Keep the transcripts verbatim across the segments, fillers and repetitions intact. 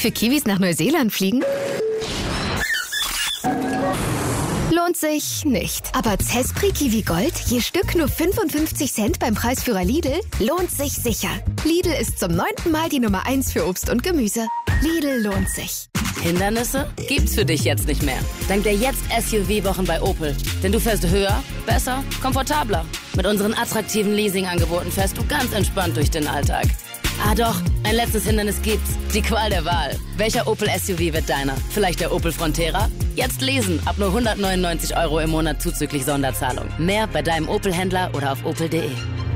Für Kiwis nach Neuseeland fliegen? Lohnt sich nicht. Aber Zespri Kiwi Gold, je Stück nur fünfundfünfzig Cent beim Preisführer Lidl, lohnt sich sicher. Lidl ist zum neunten Mal die Nummer eins für Obst und Gemüse. Lidl lohnt sich. Hindernisse gibt's für dich jetzt nicht mehr. Dank der Jetzt-S U V-Wochen bei Opel. Denn du fährst höher, besser, komfortabler. Mit unseren attraktiven Leasing-Angeboten fährst du ganz entspannt durch den Alltag. Ah doch, ein letztes Hindernis gibt's. Die Qual der Wahl. Welcher Opel S U V wird deiner? Vielleicht der Opel Frontera? Jetzt lesen, ab nur hundertneunundneunzig Euro im Monat zuzüglich Sonderzahlung. Mehr bei deinem Opel-Händler oder auf opel punkt de.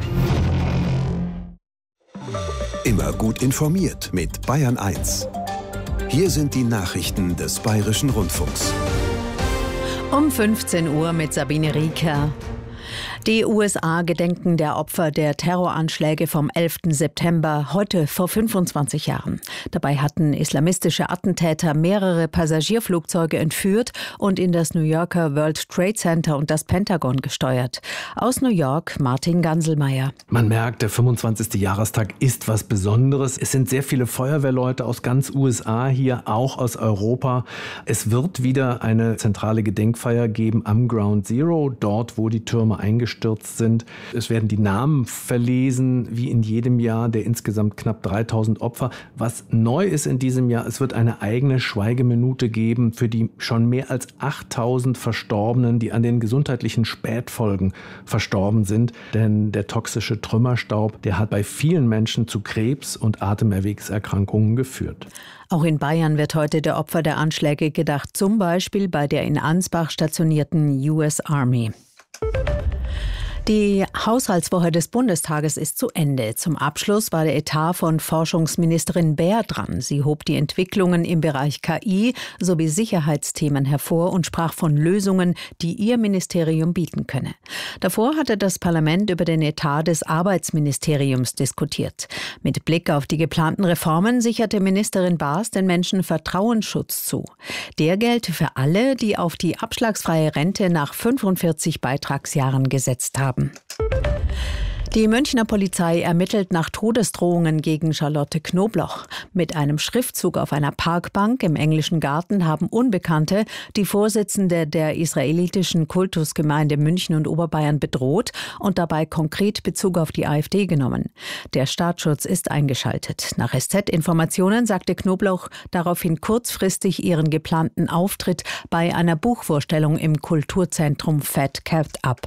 Immer gut informiert mit Bayern eins. Hier sind die Nachrichten des Bayerischen Rundfunks. Um fünfzehn Uhr mit Sabine Rieker. Die U S A gedenken der Opfer der Terroranschläge vom elften September, heute vor fünfundzwanzig Jahren. Dabei hatten islamistische Attentäter mehrere Passagierflugzeuge entführt und in das New Yorker World Trade Center und das Pentagon gesteuert. Aus New York, Martin Ganselmeier. Man merkt, der fünfundzwanzigste Jahrestag ist was Besonderes. Es sind sehr viele Feuerwehrleute aus ganz U S A hier, auch aus Europa. Es wird wieder eine zentrale Gedenkfeier geben am Ground Zero, dort, wo die Türme eingestürzt sind. Es werden die Namen verlesen, wie in jedem Jahr, der insgesamt knapp dreitausend Opfer. Was neu ist in diesem Jahr, es wird eine eigene Schweigeminute geben für die schon mehr als achttausend Verstorbenen, die an den gesundheitlichen Spätfolgen verstorben sind. Denn der toxische Trümmerstaub, der hat bei vielen Menschen zu Krebs und Atemerwegserkrankungen geführt. Auch in Bayern wird heute der Opfer der Anschläge gedacht, zum Beispiel bei der in Ansbach stationierten U S Army. Die Haushaltswoche des Bundestages ist zu Ende. Zum Abschluss war der Etat von Forschungsministerin Baer dran. Sie hob die Entwicklungen im Bereich K I sowie Sicherheitsthemen hervor und sprach von Lösungen, die ihr Ministerium bieten könne. Davor hatte das Parlament über den Etat des Arbeitsministeriums diskutiert. Mit Blick auf die geplanten Reformen sicherte Ministerin Baas den Menschen Vertrauensschutz zu. Der gelte für alle, die auf die abschlagsfreie Rente nach fünfundvierzig Beitragsjahren gesetzt haben. Die Münchner Polizei ermittelt nach Todesdrohungen gegen Charlotte Knobloch. Mit einem Schriftzug auf einer Parkbank im Englischen Garten haben Unbekannte die Vorsitzende der israelitischen Kultusgemeinde München und Oberbayern bedroht und dabei konkret Bezug auf die AfD genommen. Der Staatsschutz ist eingeschaltet. Nach S Z-Informationen sagte Knobloch daraufhin kurzfristig ihren geplanten Auftritt bei einer Buchvorstellung im Kulturzentrum Fat Cat ab.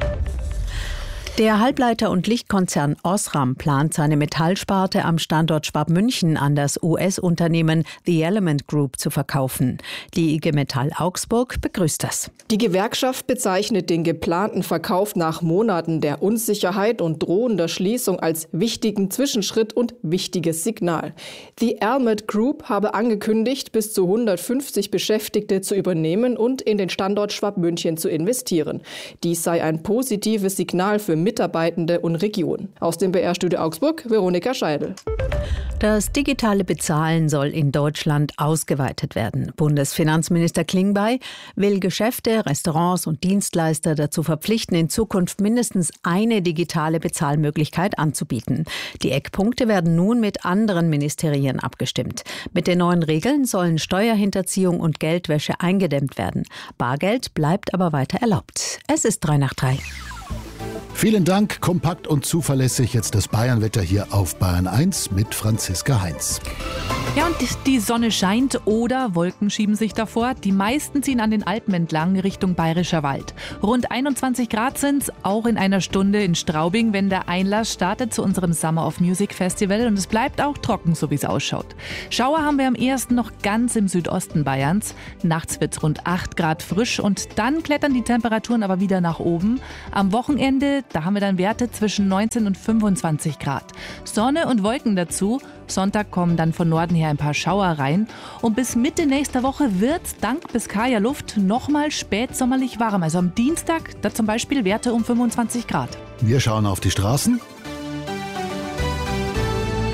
Der Halbleiter- und Lichtkonzern Osram plant seine Metallsparte am Standort Schwabmünchen an das U S-Unternehmen The Element Group zu verkaufen. Die I G Metall Augsburg begrüßt das. Die Gewerkschaft bezeichnet den geplanten Verkauf nach Monaten der Unsicherheit und drohender Schließung als wichtigen Zwischenschritt und wichtiges Signal. The Element Group habe angekündigt, bis zu hundertfünfzig Beschäftigte zu übernehmen und in den Standort Schwabmünchen zu investieren. Dies sei ein positives Signal für Mitarbeitende und Region. Aus dem B R-Studio Augsburg, Veronika Scheidel. Das digitale Bezahlen soll in Deutschland ausgeweitet werden. Bundesfinanzminister Klingbeil will Geschäfte, Restaurants und Dienstleister dazu verpflichten, in Zukunft mindestens eine digitale Bezahlmöglichkeit anzubieten. Die Eckpunkte werden nun mit anderen Ministerien abgestimmt. Mit den neuen Regeln sollen Steuerhinterziehung und Geldwäsche eingedämmt werden. Bargeld bleibt aber weiter erlaubt. Es ist drei nach drei. Vielen Dank, kompakt und zuverlässig. Jetzt das Bayernwetter hier auf Bayern eins mit Franziska Heinz. Ja, und die Sonne scheint oder Wolken schieben sich davor. Die meisten ziehen an den Alpen entlang Richtung Bayerischer Wald. Rund einundzwanzig Grad sind's, auch in einer Stunde in Straubing, wenn der Einlass startet zu unserem Summer of Music Festival. Und es bleibt auch trocken, so wie es ausschaut. Schauer haben wir am ersten noch ganz im Südosten Bayerns. Nachts wird's rund acht Grad frisch und dann klettern die Temperaturen aber wieder nach oben. Am Wochenende, da haben wir dann Werte zwischen neunzehn und fünfundzwanzig Grad. Sonne und Wolken dazu. Sonntag kommen dann von Norden her ein paar Schauer rein. Und bis Mitte nächster Woche wird's dank Biskayer Luft nochmal spätsommerlich warm. Also am Dienstag, da zum Beispiel Werte um fünfundzwanzig Grad. Wir schauen auf die Straßen. Der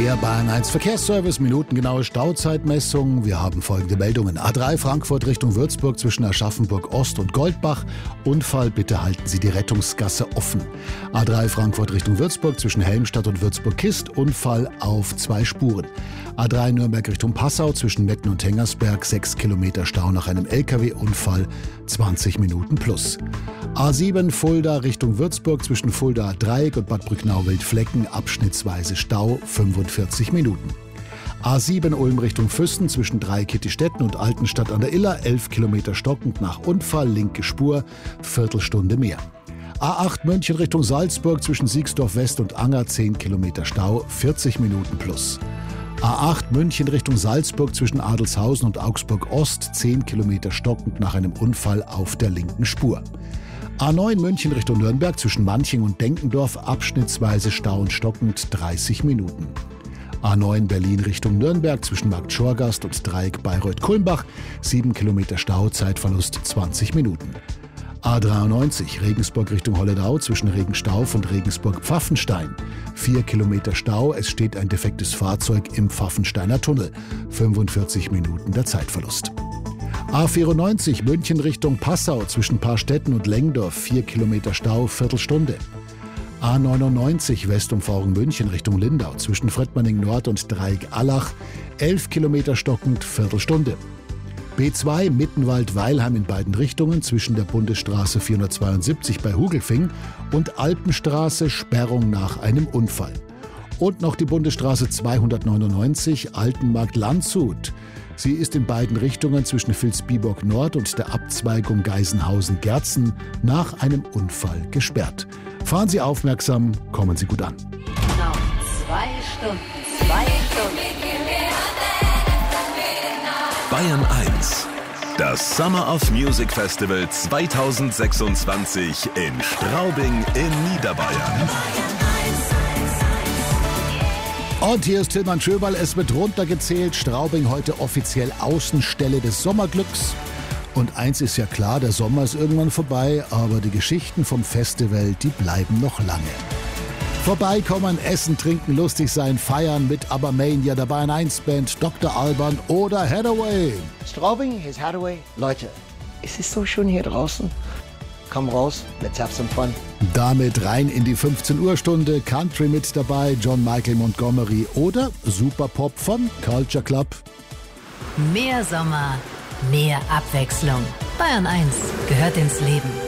Der Bayern eins Verkehrsservice, minutengenaue Stauzeitmessung. Wir haben folgende Meldungen. A drei Frankfurt Richtung Würzburg zwischen Aschaffenburg Ost und Goldbach. Unfall, bitte halten Sie die Rettungsgasse offen. A drei Frankfurt Richtung Würzburg zwischen Helmstadt und Würzburg-Kist. Unfall auf zwei Spuren. A drei Nürnberg Richtung Passau zwischen Metten und Hengersberg. sechs Kilometer Stau nach einem L K W-Unfall. zwanzig Minuten plus. A sieben Fulda Richtung Würzburg zwischen Fulda Dreieck und Bad Brücknau-Wildflecken. Abschnittsweise Stau. fünfundvierzig Minuten. A sieben Ulm Richtung Füssen zwischen Dreieck-Kittistetten und Altenstadt an der Iller, elf Kilometer stockend nach Unfall, linke Spur, Viertelstunde mehr. A acht München Richtung Salzburg zwischen Siegsdorf West und Anger, zehn Kilometer Stau, vierzig Minuten plus. A acht München Richtung Salzburg zwischen Adelshausen und Augsburg Ost, zehn Kilometer stockend nach einem Unfall auf der linken Spur. A neun München Richtung Nürnberg zwischen Manching und Denkendorf, abschnittsweise Stau und stockend, dreißig Minuten. A neun Berlin Richtung Nürnberg zwischen Markt Schorgast und Dreieck Bayreuth-Kulmbach, sieben Kilometer Stau, Zeitverlust zwanzig Minuten. A dreiundneunzig Regensburg Richtung Holledau zwischen Regenstauf und Regensburg-Pfaffenstein, vier Kilometer Stau, es steht ein defektes Fahrzeug im Pfaffensteiner Tunnel, fünfundvierzig Minuten der Zeitverlust. A vierundneunzig München Richtung Passau zwischen Paarstetten und Lengdorf, vier Kilometer Stau, Viertelstunde. A neunundneunzig Westumfahrung München Richtung Lindau zwischen Frettmanning Nord und Dreieck Allach, elf Kilometer stockend, Viertelstunde. B zwei Mittenwald-Weilheim in beiden Richtungen zwischen der Bundesstraße vierhundertzweiundsiebzig bei Hugelfing und Alpenstraße, Sperrung nach einem Unfall. Und noch die Bundesstraße zweihundertneunundneunzig Altenmarkt-Landshut. Sie ist in beiden Richtungen zwischen Vilsbiburg Nord und der Abzweigung Geisenhausen-Gerzen nach einem Unfall gesperrt. Fahren Sie aufmerksam, kommen Sie gut an. Noch zwei Stunden, zwei Stunden. Bayern eins. Das Summer of Music Festival zweitausendsechsundzwanzig in Straubing in Niederbayern. Und hier ist Tilman Schöberl, es wird runtergezählt. Straubing heute offiziell Außenstelle des Sommerglücks. Und eins ist ja klar, der Sommer ist irgendwann vorbei, aber die Geschichten vom Festival, die bleiben noch lange. Vorbeikommen, essen, trinken, lustig sein, feiern mit Abermania, der Bayern eins Band, Doktor Alban oder Hathaway. Straubing, hier ist Hathaway. Leute, es ist so schön hier draußen. Komm raus, let's have some fun. Damit rein in die fünfzehn Uhr Stunde, Country mit dabei, John Michael Montgomery oder Superpop von Culture Club. Mehr Sommer, mehr Abwechslung. Bayern eins gehört ins Leben.